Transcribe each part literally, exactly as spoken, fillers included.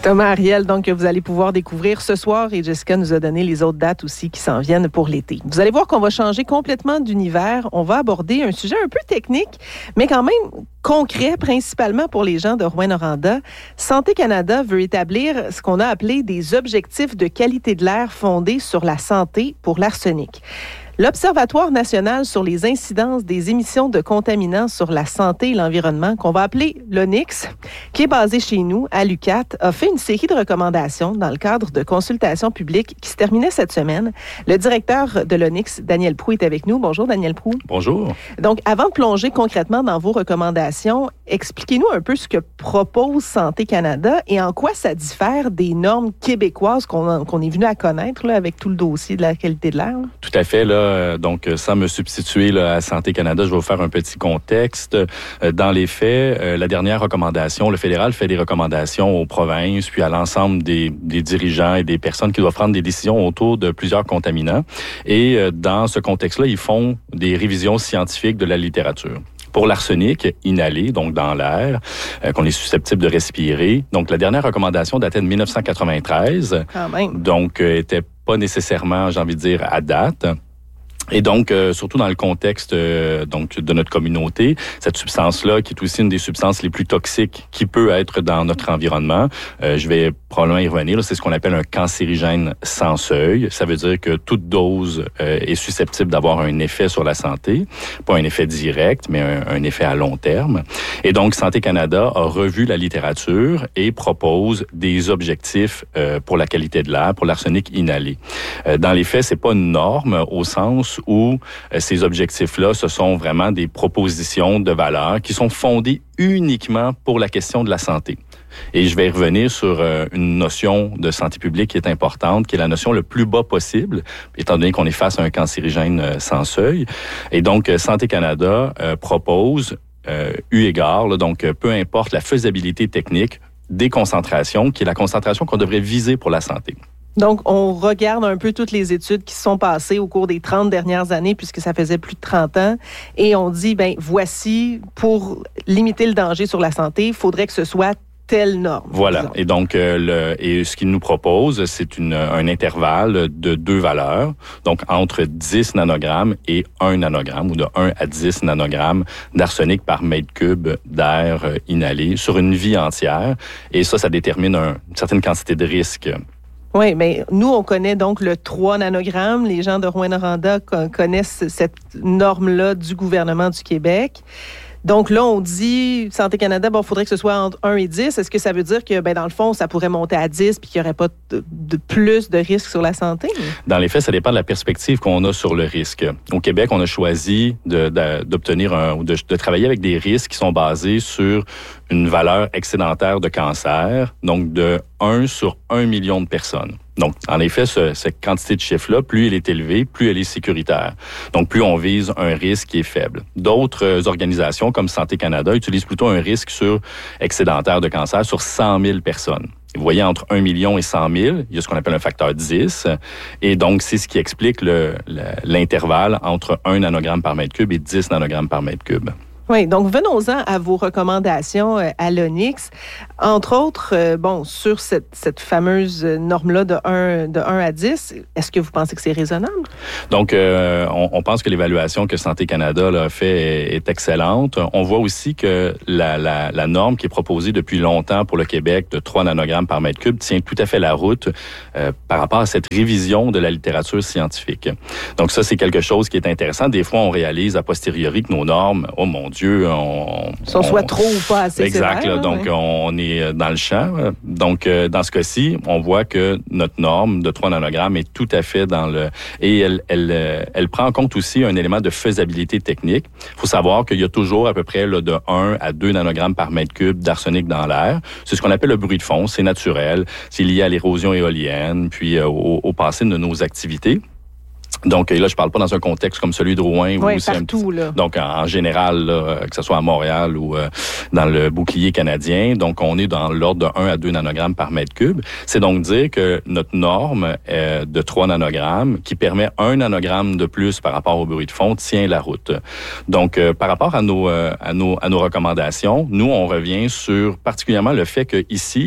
Thomas Ariel, donc, que vous allez pouvoir découvrir ce soir, et Jessica nous a donné les autres dates aussi qui s'en viennent pour l'été. Vous allez voir qu'on va changer complètement d'univers. On va aborder un sujet un peu technique, mais quand même concret, principalement pour les gens de Rouyn-Noranda. Santé Canada veut établir ce qu'on a appelé des objectifs de qualité de l'air fondés sur la santé pour l'arsenic. L'Observatoire national sur les incidences des émissions de contaminants sur la santé et l'environnement, qu'on va appeler l'O N I X, qui est basé chez nous, à l'U Q A T, a fait une série de recommandations dans le cadre de consultations publiques qui se terminaient cette semaine. Le directeur de l'O N I X, Daniel Proulx, est avec nous. Bonjour, Daniel Proulx. Bonjour. Donc, avant de plonger concrètement dans vos recommandations, expliquez-nous un peu ce que propose Santé Canada et en quoi ça diffère des normes québécoises qu'on, qu'on est venu à connaître là, avec tout le dossier de la qualité de l'air. Tout à fait, là. Donc, sans me substituer là, à Santé Canada, je vais vous faire un petit contexte. Dans les faits, la dernière recommandation, le fédéral fait des recommandations aux provinces, puis à l'ensemble des, des dirigeants et des personnes qui doivent prendre des décisions autour de plusieurs contaminants. Et dans ce contexte-là, ils font des révisions scientifiques de la littérature. Pour l'arsenic inhalé, donc dans l'air, euh, qu'on est susceptible de respirer. Donc, la dernière recommandation datait de dix-neuf cent quatre-vingt-treize. Quand même. Donc, euh, était pas nécessairement, j'ai envie de dire, à date. Et donc, euh, surtout dans le contexte euh, donc de notre communauté, cette substance-là, qui est aussi une des substances les plus toxiques qui peut être dans notre environnement, euh, je vais probablement y revenir, là, c'est ce qu'on appelle un cancérigène sans seuil. Ça veut dire que toute dose euh, est susceptible d'avoir un effet sur la santé, pas un effet direct, mais un, un effet à long terme. Et donc, Santé Canada a revu la littérature et propose des objectifs euh, pour la qualité de l'air, pour l'arsenic inhalé. Euh, dans les faits, c'est pas une norme au sens où euh, ces objectifs-là, ce sont vraiment des propositions de valeur qui sont fondées uniquement pour la question de la santé. Et je vais revenir sur euh, une notion de santé publique qui est importante, qui est la notion le plus bas possible, étant donné qu'on est face à un cancérigène euh, sans seuil. Et donc, euh, Santé Canada euh, propose, euh, eu égard, là, donc euh, peu importe la faisabilité technique, des concentrations, qui est la concentration qu'on devrait viser pour la santé. Donc, on regarde un peu toutes les études qui se sont passées au cours des trente dernières années, puisque ça faisait plus de trente ans, et on dit, ben voici, pour limiter le danger sur la santé, il faudrait que ce soit telle norme. Voilà. Disons. Et donc, euh, le, et ce qu'il nous propose, c'est une, un intervalle de deux valeurs, donc entre dix nanogrammes et un nanogramme, ou de un à dix nanogrammes d'arsenic par mètre cube d'air inhalé sur une vie entière. Et ça, ça détermine un, une certaine quantité de risque. Oui, mais nous, on connaît donc le trois nanogrammes. Les gens de Rouyn-Noranda connaissent cette norme-là du gouvernement du Québec. Donc là, on dit, Santé Canada, bon, il faudrait que ce soit entre un et dix. Est-ce que ça veut dire que, ben, dans le fond, ça pourrait monter à dix puis qu'il n'y aurait pas de, de plus de risques sur la santé? Dans les faits, ça dépend de la perspective qu'on a sur le risque. Au Québec, on a choisi de, de, d'obtenir un, de, de travailler avec des risques qui sont basés sur une valeur excédentaire de cancer, donc de un sur un million de personnes. Donc, en effet, ce, cette quantité de chiffre-là, plus elle est élevée, plus elle est sécuritaire. Donc, plus on vise un risque qui est faible. D'autres organisations, comme Santé Canada, utilisent plutôt un risque sur excédentaire de cancer sur cent mille personnes. Vous voyez, entre un million et cent mille, il y a ce qu'on appelle un facteur dix. Et donc, c'est ce qui explique le, le, l'intervalle entre un nanogramme par mètre cube et dix nanogrammes par mètre cube. Oui, donc venons-en à vos recommandations euh, à l'O N I X. Entre autres, euh, bon, sur cette, cette fameuse norme-là de un, de un à dix, est-ce que vous pensez que c'est raisonnable? Donc, euh, on, on pense que l'évaluation que Santé Canada là, a fait est, est excellente. On voit aussi que la, la, la norme qui est proposée depuis longtemps pour le Québec de trois nanogrammes par mètre cube tient tout à fait la route euh, par rapport à cette révision de la littérature scientifique. Donc ça, c'est quelque chose qui est intéressant. Des fois, on réalise a posteriori que nos normes, oh mon Dieu, on... Ça soit trop ou pas assez exact, sévère. Là, donc, oui. on est dans le champ. Donc, dans ce cas-ci, on voit que notre norme de trois nanogrammes est tout à fait dans le... Et elle, elle, elle prend en compte aussi un élément de faisabilité technique. Il faut savoir qu'il y a toujours à peu près là, de un à deux nanogrammes par mètre cube d'arsenic dans l'air. C'est ce qu'on appelle le bruit de fond. C'est naturel. C'est lié à l'érosion éolienne, puis euh, au, au passé de nos activités. Donc là, je parle pas dans un contexte comme celui de Rouyn. Oui, où c'est partout, un petit... là. Donc, en, en général, là, que ce soit à Montréal ou euh, dans le bouclier canadien, donc on est dans l'ordre de un à deux nanogrammes par mètre cube. C'est donc dire que notre norme euh, de trois nanogrammes, qui permet un nanogramme de plus par rapport au bruit de fond, tient la route. Donc, euh, par rapport à nos, euh, à nos, à nos recommandations, nous, on revient sur particulièrement le fait que ici,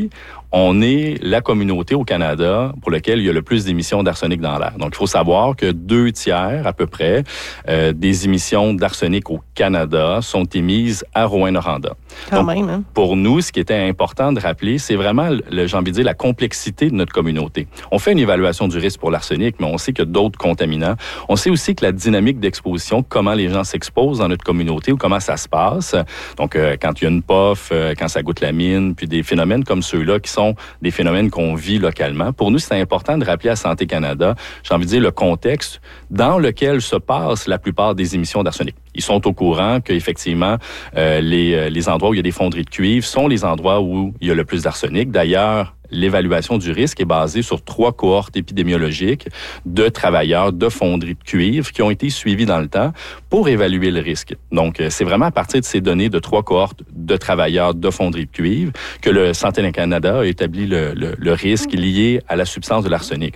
on est la communauté au Canada pour laquelle il y a le plus d'émissions d'arsenic dans l'air. Donc, il faut savoir que deux tiers, à peu près, euh, des émissions d'arsenic au Canada sont émises à Rouyn-Noranda. Quand Donc, même, hein? Pour nous, ce qui était important de rappeler, c'est vraiment, le, j'ai envie de dire, la complexité de notre communauté. On fait une évaluation du risque pour l'arsenic, mais on sait qu'il y a d'autres contaminants. On sait aussi que la dynamique d'exposition, comment les gens s'exposent dans notre communauté ou comment ça se passe. Donc, euh, quand il y a une P O F, euh, quand ça goûte la mine, puis des phénomènes comme ceux-là qui sont des phénomènes qu'on vit localement. Pour nous, c'est important de rappeler à Santé Canada, j'ai envie de dire, le contexte dans lequel se passent la plupart des émissions d'arsenic. Ils sont au courant qu'effectivement, euh, les, les endroits où il y a des fonderies de cuivre sont les endroits où il y a le plus d'arsenic. D'ailleurs, l'évaluation du risque est basée sur trois cohortes épidémiologiques de travailleurs de fonderies de cuivre qui ont été suivis dans le temps pour évaluer le risque. Donc, c'est vraiment à partir de ces données de trois cohortes de travailleurs de fonderies de cuivre que le Santé Canada a établi le, le, le risque lié à la substance de l'arsenic.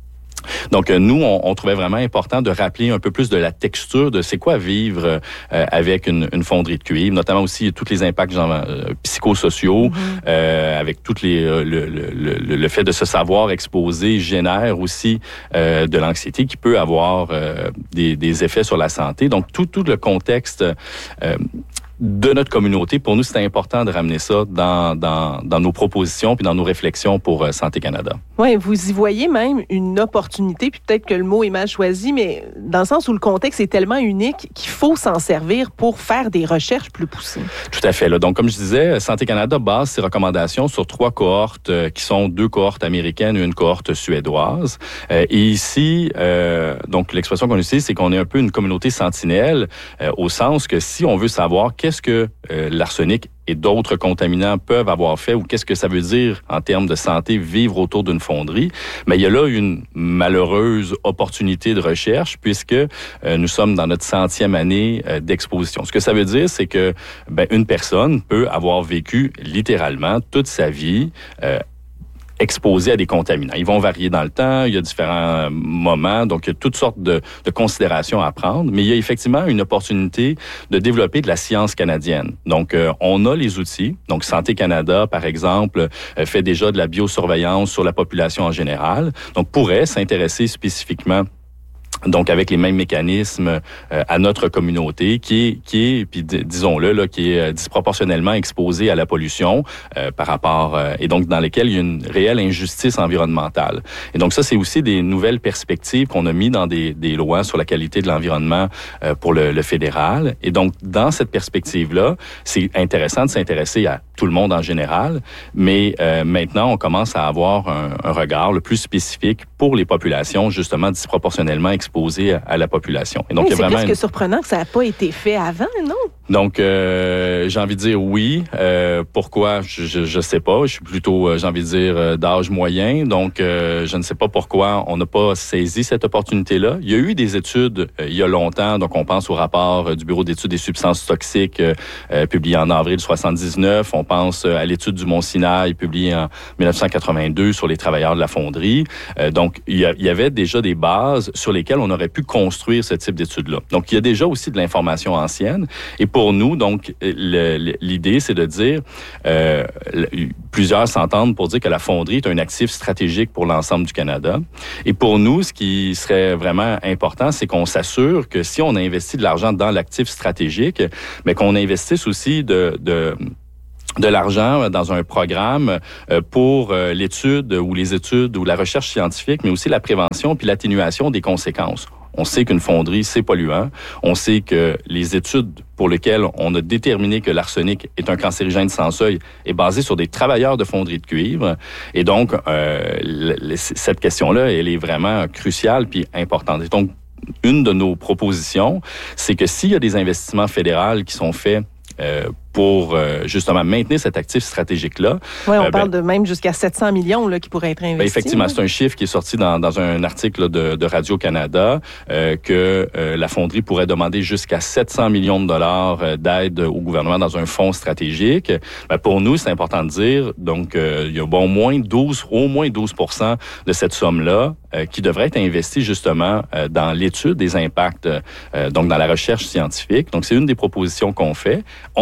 Donc, nous, on, on trouvait vraiment important de rappeler un peu plus de la texture de c'est quoi vivre euh, avec une, une fonderie de cuivre, notamment aussi tous les impacts genre, euh, psychosociaux, mm-hmm. euh, avec toutes les euh, le, le, le, le fait de se savoir exposer génère aussi euh, de l'anxiété qui peut avoir euh, des, des effets sur la santé. Donc, tout, tout le contexte euh, de notre communauté, pour nous, c'était important de ramener ça dans, dans, dans nos propositions puis dans nos réflexions pour euh, Santé Canada. Oui, vous y voyez même une opportunité, puis peut-être que le mot est mal choisi, mais dans le sens où le contexte est tellement unique qu'il faut s'en servir pour faire des recherches plus poussées. Tout à fait. Là. Donc, comme je disais, Santé Canada base ses recommandations sur trois cohortes euh, qui sont deux cohortes américaines et une cohorte suédoise. Euh, et ici, euh, donc l'expression qu'on utilise, c'est qu'on est un peu une communauté sentinelle, euh, au sens que si on veut savoir qu'est-ce que euh, l'arsenic et d'autres contaminants peuvent avoir fait ou qu'est-ce que ça veut dire en termes de santé vivre autour d'une fonderie, mais il y a là une malheureuse opportunité de recherche puisque euh, nous sommes dans notre centième année euh, d'exposition. Ce que ça veut dire, c'est que ben, une personne peut avoir vécu littéralement toute sa vie euh, exposés à des contaminants. Ils vont varier dans le temps, il y a différents moments, donc il y a toutes sortes de, de considérations à prendre, mais il y a effectivement une opportunité de développer de la science canadienne. Donc, euh, on a les outils. Donc, Santé Canada, par exemple, euh, fait déjà de la biosurveillance sur la population en général, donc pourrait s'intéresser spécifiquement donc avec les mêmes mécanismes euh, à notre communauté qui est, qui est puis disons-le, là, qui est disproportionnellement exposée à la pollution euh, par rapport, euh, et donc dans lesquels il y a une réelle injustice environnementale. Et donc ça, c'est aussi des nouvelles perspectives qu'on a mis dans des, des lois sur la qualité de l'environnement euh, pour le, le fédéral. Et donc, dans cette perspective-là, c'est intéressant de s'intéresser à tout le monde en général, mais euh, maintenant, on commence à avoir un, un regard le plus spécifique pour les populations, justement, disproportionnellement exposées à, à la population. Et donc, oui, il y a c'est vraiment presque une... surprenant que ça n'a pas été fait avant, non? Donc, euh, j'ai envie de dire oui. Euh, pourquoi? Je, je sais pas. Je suis plutôt, euh, j'ai envie de dire, euh, d'âge moyen. Donc, euh, je ne sais pas pourquoi on n'a pas saisi cette opportunité-là. Il y a eu des études euh, il y a longtemps. Donc, on pense au rapport euh, du Bureau d'études des substances toxiques euh, euh, publié en avril soixante-dix-neuf. On pense euh, à l'étude du Mont-Sinaï publiée en dix-neuf cent quatre-vingt-deux sur les travailleurs de la fonderie. Euh, donc, il y, a, il y avait déjà des bases sur lesquelles on aurait pu construire ce type d'études-là. Donc, il y a déjà aussi de l'information ancienne. Et pour nous, donc, le, l'idée, c'est de dire, euh, plusieurs s'entendent pour dire que la fonderie est un actif stratégique pour l'ensemble du Canada. Et pour nous, ce qui serait vraiment important, c'est qu'on s'assure que si on investit de l'argent dans l'actif stratégique, mais qu'on investisse aussi de... de de l'argent dans un programme pour l'étude ou les études ou la recherche scientifique, mais aussi la prévention puis l'atténuation des conséquences. On sait qu'une fonderie, c'est polluant. On sait que les études pour lesquelles on a déterminé que l'arsenic est un cancérigène sans seuil est basée sur des travailleurs de fonderie de cuivre. Et donc, euh, le, cette question-là, elle est vraiment cruciale puis importante. Et donc, une de nos propositions, c'est que s'il y a des investissements fédéraux qui sont faits euh, pour euh, justement maintenir cet actif stratégique-là. Oui, on euh, parle ben, de même jusqu'à sept cents millions là, qui pourraient être investis. Ben effectivement, c'est un chiffre qui est sorti dans, dans un article là, de, de Radio-Canada euh, que euh, la fonderie pourrait demander jusqu'à sept cents millions de dollars euh, d'aide au gouvernement dans un fonds stratégique. Ben, pour nous, c'est important de dire, donc euh, il y a bon, au moins douze, au moins douze pour cent de cette somme-là euh, qui devrait être investie justement euh, dans l'étude des impacts, euh, donc dans la recherche scientifique. Donc, c'est une des propositions qu'on fait. On a tout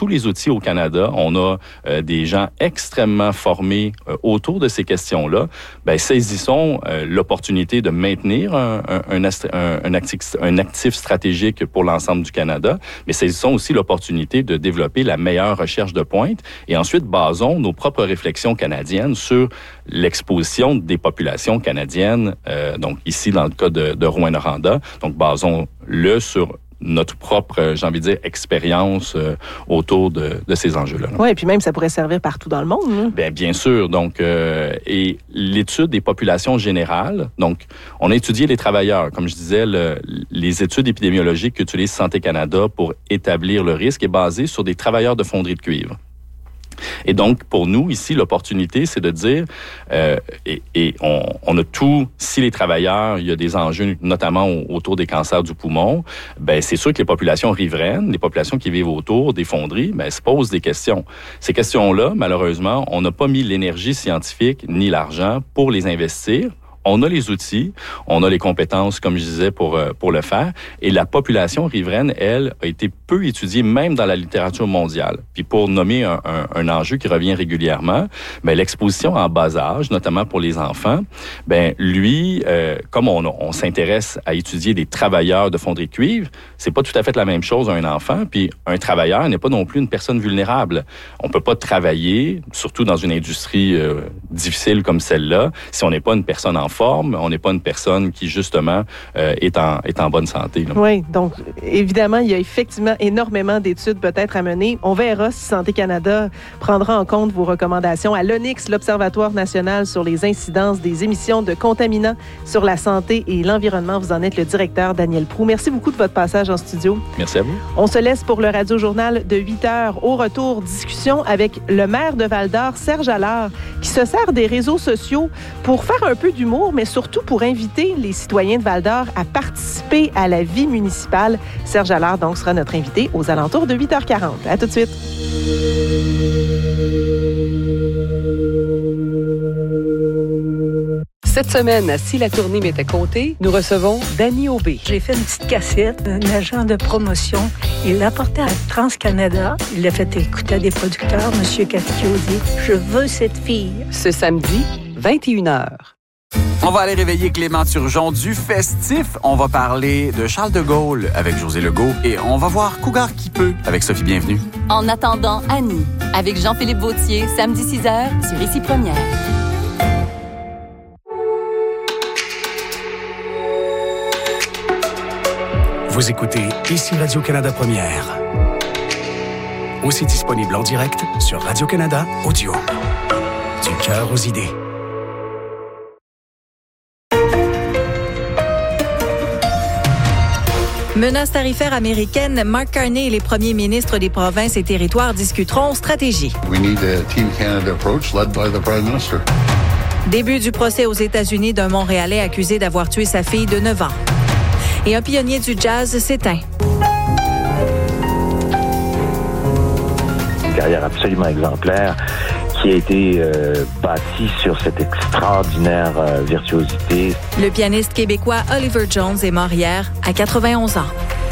tous les outils au Canada. On a euh, des gens extrêmement formés euh, autour de ces questions-là. Ben, saisissons euh, l'opportunité de maintenir un, un, un, un, un, actif, un actif stratégique pour l'ensemble du Canada, mais saisissons aussi l'opportunité de développer la meilleure recherche de pointe et ensuite basons nos propres réflexions canadiennes sur l'exposition des populations canadiennes, euh, donc ici dans le cas de, de Rouyn-Noranda. Donc basons-le sur notre propre, j'ai envie de dire, expérience euh, autour de, de ces enjeux-là. Oui, et puis même, ça pourrait servir partout dans le monde. Hein? Bien, bien sûr. Donc, euh, et l'étude des populations générales, donc, on a étudié les travailleurs. Comme je disais, le, les études épidémiologiques qu'utilise Santé Canada pour établir le risque est basée sur des travailleurs de fonderie de cuivre. Et donc, pour nous, ici, l'opportunité, c'est de dire, euh, et, et on, on a tout, si les travailleurs, il y a des enjeux, notamment autour des cancers du poumon, ben c'est sûr que les populations riveraines, les populations qui vivent autour des fonderies, ben se posent des questions. Ces questions-là, malheureusement, on n'a pas mis l'énergie scientifique ni l'argent pour les investir. On a les outils, on a les compétences, comme je disais, pour, pour le faire. Et la population riveraine, elle, a été peu étudiée, même dans la littérature mondiale. Puis pour nommer un, un, un enjeu qui revient régulièrement, ben l'exposition en bas âge, notamment pour les enfants, ben lui, euh, comme on, on s'intéresse à étudier des travailleurs de fonderie de cuivre, c'est pas tout à fait la même chose un enfant. Puis un travailleur n'est pas non plus une personne vulnérable. On peut pas travailler, surtout dans une industrie euh, difficile comme celle-là, si on n'est pas une personne en forme, on n'est pas une personne qui, justement, euh, est, en, est en bonne santé. Là. Oui, donc, évidemment, il y a effectivement énormément d'études peut-être à mener. On verra si Santé Canada prendra en compte vos recommandations. À l'O N I X, l'Observatoire national sur les incidences des émissions de contaminants sur la santé et l'environnement, vous en êtes le directeur, Daniel Proulx. Merci beaucoup de votre passage en studio. Merci à vous. On se laisse pour le Radio-Journal de huit heures. Au retour, discussion avec le maire de Val-d'Or, Serge Allard, qui se sert des réseaux sociaux pour faire un peu d'humour, mais surtout pour inviter les citoyens de Val-d'Or à participer à la vie municipale. Serge Allard, donc, sera notre invité aux alentours de huit heures quarante. À tout de suite. Cette semaine, à Si la tournée m'était comptée, nous recevons Dany Aubé. J'ai fait une petite cassette, un agent de promotion. Il l'a apporté à TransCanada. Il l'a fait écouter à des producteurs, M. Casquiodi. Je veux cette fille. Ce samedi, vingt et une heures. On va aller réveiller Clément Turgeon du festif. On va parler de Charles de Gaulle avec José Legault et on va voir Cougar qui peut avec Sophie Bienvenue. En attendant, Annie, avec Jean-Philippe Vautier, samedi six heures sur Ici Première. Vous écoutez Ici Radio-Canada Première. Aussi disponible en direct sur Radio-Canada Audio. Du cœur aux idées. Menace tarifaire américaine, Mark Carney et les premiers ministres des provinces et territoires discuteront stratégie. We need a Team Canada approach led by the Prime Minister. Début du procès aux États-Unis d'un Montréalais accusé d'avoir tué sa fille de neuf ans. Et un pionnier du jazz s'éteint. Une carrière absolument exemplaire qui a été euh, bâtie sur cette extraordinaire euh, virtuosité. Le pianiste québécois Oliver Jones est mort hier à quatre-vingt-onze ans.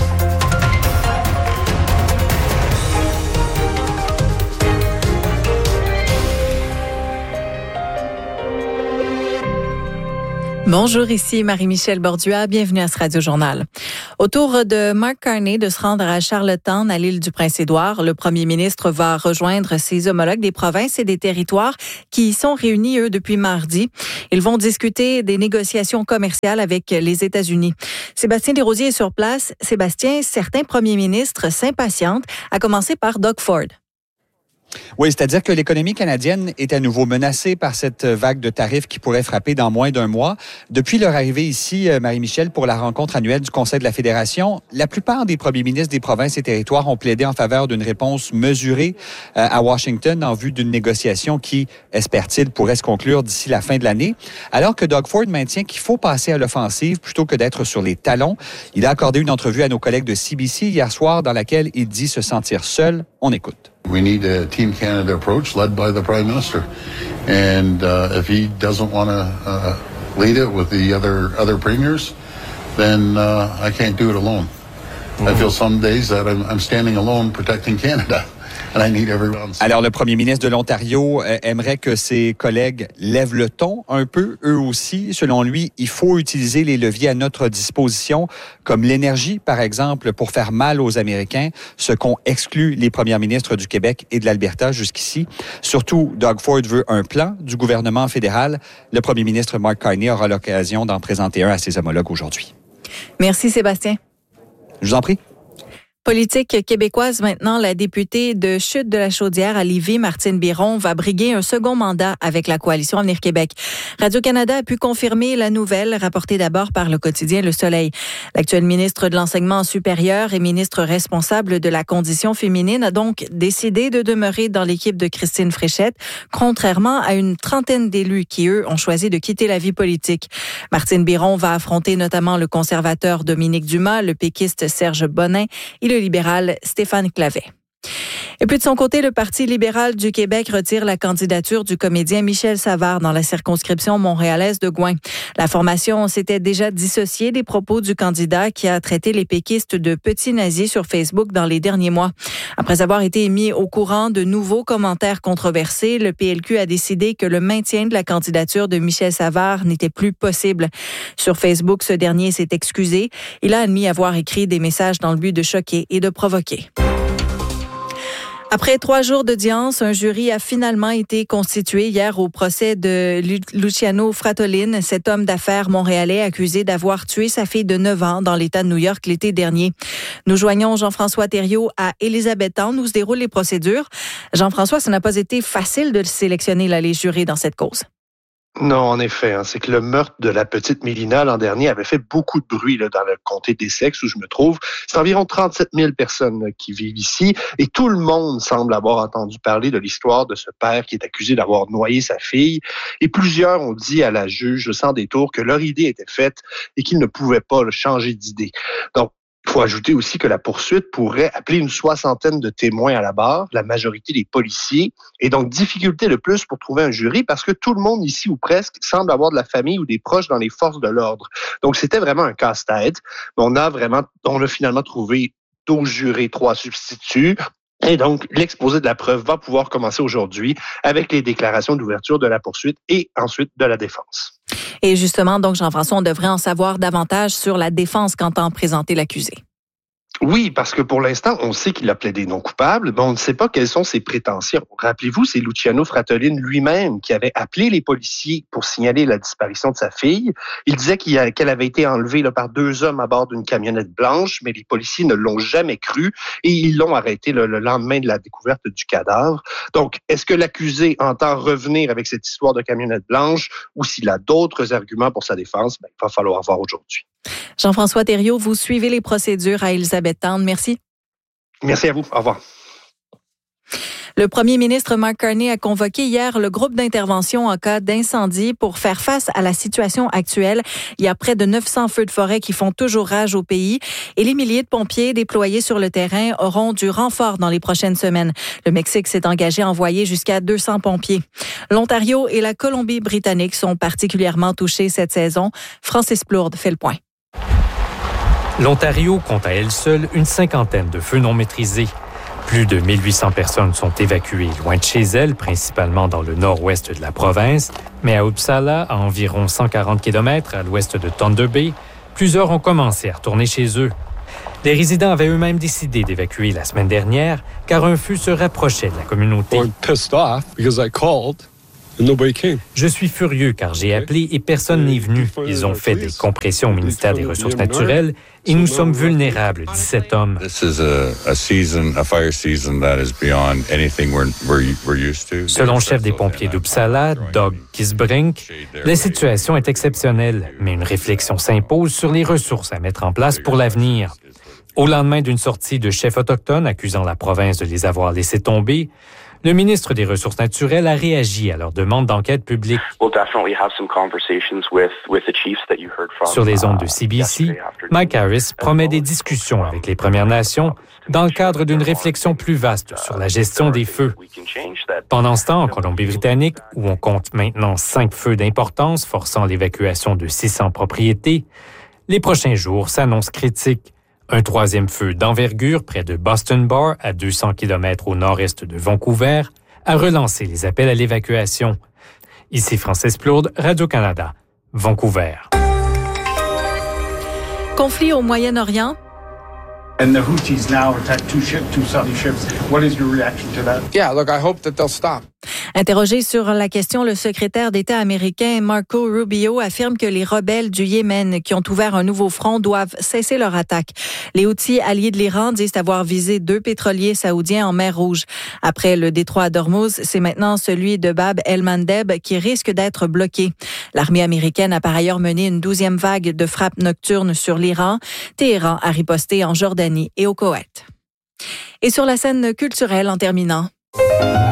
Bonjour, ici Marie-Michel Bordua. Bienvenue à ce Radio-Journal. Au tour de Mark Carney de se rendre à Charlottetown, à l'île du Prince-Édouard, le premier ministre va rejoindre ses homologues des provinces et des territoires qui y sont réunis, eux, depuis mardi. Ils vont discuter des négociations commerciales avec les États-Unis. Sébastien Desrosiers est sur place. Sébastien, certains premiers ministres s'impatientent, à commencer par Doug Ford. Oui, c'est-à-dire que l'économie canadienne est à nouveau menacée par cette vague de tarifs qui pourrait frapper dans moins d'un mois. Depuis leur arrivée ici, Marie-Michel, pour la rencontre annuelle du Conseil de la Fédération, la plupart des premiers ministres des provinces et territoires ont plaidé en faveur d'une réponse mesurée à Washington en vue d'une négociation qui, espère-t-il, pourrait se conclure d'ici la fin de l'année. Alors que Doug Ford maintient qu'il faut passer à l'offensive plutôt que d'être sur les talons. Il a accordé une entrevue à nos collègues de C B C hier soir dans laquelle il dit se sentir seul. On écoute. We need a Team Canada approach led by the Prime Minister. And uh, if he doesn't want to uh, lead it with the other other premiers, then uh, I can't do it alone. Mm-hmm. I feel some days that I'm, I'm standing alone protecting Canada. and I need everyone. Alors, le premier ministre de l'Ontario euh, aimerait que ses collègues lèvent le ton un peu, eux aussi. Selon lui, il faut utiliser les leviers à notre disposition, comme l'énergie, par exemple, pour faire mal aux Américains, ce qu'ont exclu les premiers ministres du Québec et de l'Alberta jusqu'ici. Surtout, Doug Ford veut un plan du gouvernement fédéral. Le premier ministre Mark Carney aura l'occasion d'en présenter un à ses homologues aujourd'hui. Merci, Sébastien. Je vous en prie. Politique québécoise maintenant, la députée de Chute de la Chaudière à Lévis, Martine Biron, va briguer un second mandat avec la coalition Avenir Québec. Radio-Canada a pu confirmer la nouvelle, rapportée d'abord par le quotidien Le Soleil. L'actuel ministre de l'Enseignement supérieur et ministre responsable de la condition féminine a donc décidé de demeurer dans l'équipe de Christine Fréchette, contrairement à une trentaine d'élus qui, eux, ont choisi de quitter la vie politique. Martine Biron va affronter notamment le conservateur Dominique Dumas, le péquiste Serge Bonin et le le libéral Stéphane Clavet. Et puis de son côté, le Parti libéral du Québec retire la candidature du comédien Michel Savard dans la circonscription montréalaise de Gouin. La formation s'était déjà dissociée des propos du candidat qui a traité les péquistes de petits nazis sur Facebook dans les derniers mois. Après avoir été mis au courant de nouveaux commentaires controversés, le P L Q a décidé que le maintien de la candidature de Michel Savard n'était plus possible. Sur Facebook, ce dernier s'est excusé. Il a admis avoir écrit des messages dans le but de choquer et de provoquer. Après trois jours d'audience, un jury a finalement été constitué hier au procès de Luciano Fratolin, cet homme d'affaires montréalais accusé d'avoir tué sa fille de neuf ans dans l'État de New York l'été dernier. Nous joignons Jean-François Thériault à Élisabethtown où se déroulent les procédures. Jean-François, ça n'a pas été facile de sélectionner là, les jurés dans cette cause. Non, en effet, hein, c'est que le meurtre de la petite Mélina l'an dernier avait fait beaucoup de bruit là, dans le comté d'Essex où je me trouve. C'est environ trente-sept mille personnes là, qui vivent ici et tout le monde semble avoir entendu parler de l'histoire de ce père qui est accusé d'avoir noyé sa fille. Et plusieurs ont dit à la juge sans détour que leur idée était faite et qu'ils ne pouvaient pas là, changer d'idée. Donc, il faut ajouter aussi que la poursuite pourrait appeler une soixantaine de témoins à la barre, la majorité des policiers, et donc difficulté de plus pour trouver un jury parce que tout le monde ici ou presque semble avoir de la famille ou des proches dans les forces de l'ordre. Donc c'était vraiment un casse-tête. On a vraiment, on a finalement trouvé douze jurés, trois substituts. Et donc, l'exposé de la preuve va pouvoir commencer aujourd'hui avec les déclarations d'ouverture de la poursuite et ensuite de la défense. Et justement, donc, Jean-François, on devrait en savoir davantage sur la défense qu'entend présenter l'accusé. Oui, parce que pour l'instant, on sait qu'il a plaidé non coupable, mais on ne sait pas quelles sont ses prétentions. Rappelez-vous, c'est Luciano Fratolin lui-même qui avait appelé les policiers pour signaler la disparition de sa fille. Il disait qu'il a, qu'elle avait été enlevée là, par deux hommes à bord d'une camionnette blanche, mais les policiers ne l'ont jamais cru et ils l'ont arrêté le, le lendemain de la découverte du cadavre. Donc, est-ce que l'accusé entend revenir avec cette histoire de camionnette blanche ou s'il a d'autres arguments pour sa défense? Ben, il va falloir voir aujourd'hui. Jean-François Thériault, vous suivez les procédures à Élisabethtown. Merci. Merci à vous. Au revoir. Le premier ministre Mark Carney a convoqué hier le groupe d'intervention en cas d'incendie pour faire face à la situation actuelle. Il y a près de neuf cents feux de forêt qui font toujours rage au pays et les milliers de pompiers déployés sur le terrain auront du renfort dans les prochaines semaines. Le Mexique s'est engagé à envoyer jusqu'à deux cents pompiers. L'Ontario et la Colombie-Britannique sont particulièrement touchés cette saison. Francis Plourde fait le point. L'Ontario compte à elle seule une cinquantaine de feux non maîtrisés. Plus de mille huit cents personnes sont évacuées loin de chez elles, principalement dans le nord-ouest de la province, mais à Uppsala, à environ cent quarante kilomètres à l'ouest de Thunder Bay, plusieurs ont commencé à retourner chez eux. Les résidents avaient eux-mêmes décidé d'évacuer la semaine dernière, car un feu se rapprochait de la communauté. Je suis furieux car j'ai appelé et personne n'est venu. Ils ont fait des compressions au ministère des Ressources naturelles et nous sommes vulnérables, dit cet homme. Selon le chef des pompiers d'Uppsala, Doug Kisbrink, la situation est exceptionnelle, mais une réflexion s'impose sur les ressources à mettre en place pour l'avenir. Au lendemain d'une sortie de chefs autochtones accusant la province de les avoir laissés tomber, le ministre des Ressources naturelles a réagi à leur demande d'enquête publique. Sur les ondes de C B C, Mike Harris promet des discussions avec les Premières Nations dans le cadre d'une réflexion plus vaste sur la gestion des feux. Pendant ce temps, en Colombie-Britannique, où on compte maintenant cinq feux d'importance forçant l'évacuation de six cents propriétés, les prochains jours s'annoncent critiques. Un troisième feu d'envergure près de Boston Bar, à deux cents kilomètres au nord-est de Vancouver, a relancé les appels à l'évacuation. Ici Francis Plourde, Radio-Canada, Vancouver. Conflit au Moyen-Orient. And the Houthis now attack two ships, two Saudi ships. What is your reaction to that? Yeah, look, I hope that they'll stop. Interrogé sur la question, le secrétaire d'État américain Marco Rubio affirme que les rebelles du Yémen qui ont ouvert un nouveau front doivent cesser leur attaque. Les Houthis, alliés de l'Iran, disent avoir visé deux pétroliers saoudiens en mer Rouge. Après le détroit d'Ormuz, c'est maintenant celui de Bab el-Mandeb qui risque d'être bloqué. L'armée américaine a par ailleurs mené une douzième vague de frappes nocturnes sur l'Iran. Téhéran a riposté en Jordanie et au Koweït. Et sur la scène culturelle, en terminant.